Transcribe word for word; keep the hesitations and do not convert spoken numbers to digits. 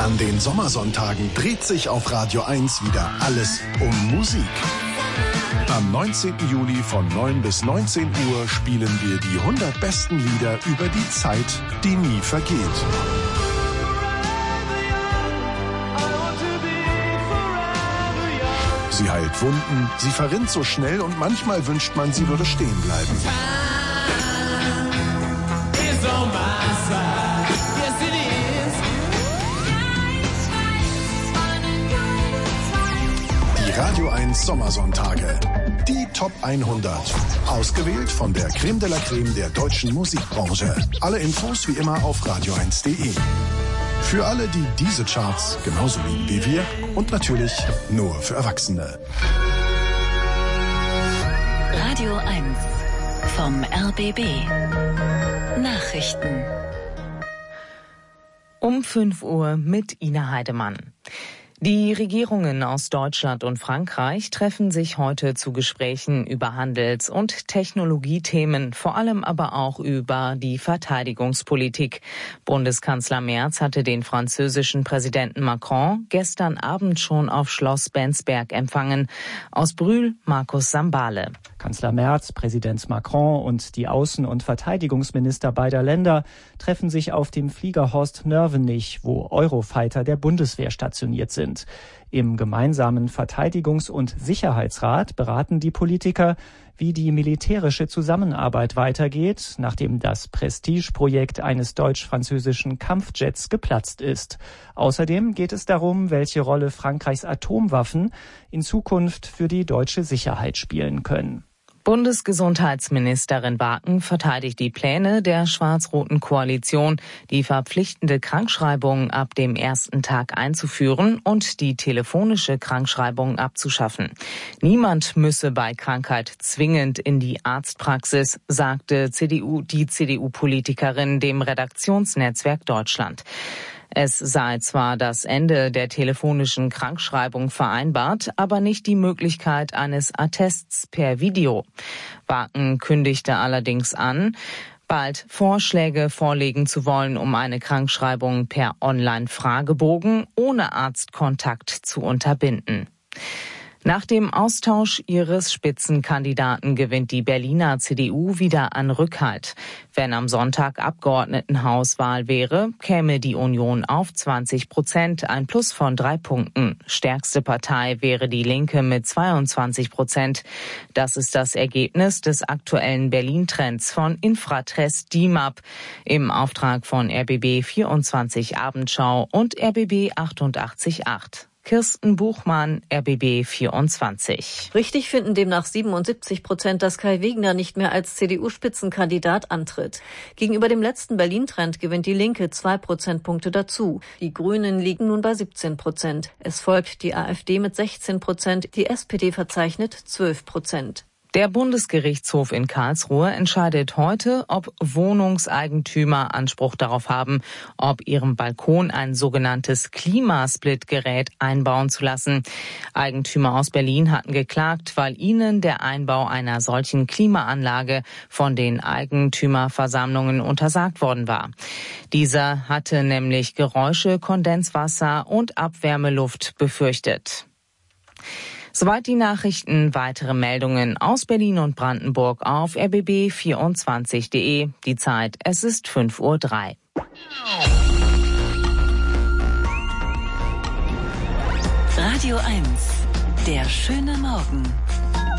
An den Sommersonntagen dreht sich auf Radio eins wieder alles um Musik. Am neunzehnten Juli von neun bis neunzehn Uhr spielen wir die hundert besten Lieder über die Zeit, die nie vergeht. Sie heilt Wunden, sie verrinnt so schnell und manchmal wünscht man, sie würde stehen bleiben. Die Radio eins Sommersonntage. Die Top hundert. Ausgewählt von der Creme de la Creme der deutschen Musikbranche. Alle Infos wie immer auf radio eins punkt de. Für alle, die diese Charts genauso lieben wie wir und natürlich nur für Erwachsene. Radio eins vom R B B. Nachrichten. Um fünf Uhr mit Ina Heidemann. Die Regierungen aus Deutschland und Frankreich treffen sich heute zu Gesprächen über Handels- und Technologiethemen, vor allem aber auch über die Verteidigungspolitik. Bundeskanzler Merz hatte den französischen Präsidenten Macron gestern Abend schon auf Schloss Bensberg empfangen. Aus Brühl, Markus Sambale. Kanzler Merz, Präsident Macron und die Außen- und Verteidigungsminister beider Länder treffen sich auf dem Flieger Horst Nörvenich, wo Eurofighter der Bundeswehr stationiert sind. Im gemeinsamen Verteidigungs- und Sicherheitsrat beraten die Politiker, wie die militärische Zusammenarbeit weitergeht, nachdem das Prestige-Projekt eines deutsch-französischen Kampfjets geplatzt ist. Außerdem geht es darum, welche Rolle Frankreichs Atomwaffen in Zukunft für die deutsche Sicherheit spielen können. Bundesgesundheitsministerin Waken verteidigt die Pläne der schwarz-roten Koalition, die verpflichtende Krankschreibung ab dem ersten Tag einzuführen und die telefonische Krankschreibung abzuschaffen. Niemand müsse bei Krankheit zwingend in die Arztpraxis, sagte C D U, die C D U-Politikerin dem Redaktionsnetzwerk Deutschland. Es sei zwar das Ende der telefonischen Krankschreibung vereinbart, aber nicht die Möglichkeit eines Attests per Video. Waken kündigte allerdings an, bald Vorschläge vorlegen zu wollen, um eine Krankschreibung per Online-Fragebogen ohne Arztkontakt zu unterbinden. Nach dem Austausch ihres Spitzenkandidaten gewinnt die Berliner C D U wieder an Rückhalt. Wenn am Sonntag Abgeordnetenhauswahl wäre, käme die Union auf zwanzig Prozent, ein Plus von drei Punkten. Stärkste Partei wäre die Linke mit zweiundzwanzig Prozent. Das ist das Ergebnis des aktuellen Berlin-Trends von Infratest D I M A P im Auftrag von R B B vierundzwanzig Abendschau und R B B achtundachtzig Komma acht. Kirsten Buchmann, R B B vierundzwanzig. Richtig finden demnach siebenundsiebzig Prozent, dass Kai Wegner nicht mehr als C D U-Spitzenkandidat antritt. Gegenüber dem letzten Berlin-Trend gewinnt die Linke zwei Prozentpunkte dazu. Die Grünen liegen nun bei siebzehn Prozent. Es folgt die AfD mit sechzehn Prozent, die S P D verzeichnet zwölf Prozent. Der Bundesgerichtshof in Karlsruhe entscheidet heute, ob Wohnungseigentümer Anspruch darauf haben, ob ihrem Balkon ein sogenanntes Klimasplit-Gerät einbauen zu lassen. Eigentümer aus Berlin hatten geklagt, weil ihnen der Einbau einer solchen Klimaanlage von den Eigentümerversammlungen untersagt worden war. Dieser hatte nämlich Geräusche, Kondenswasser und Abwärmeluft befürchtet. Soweit die Nachrichten. Weitere Meldungen aus Berlin und Brandenburg auf r b b vierundzwanzig punkt de. Die Zeit, es ist fünf Uhr drei. Radio eins, der schöne Morgen.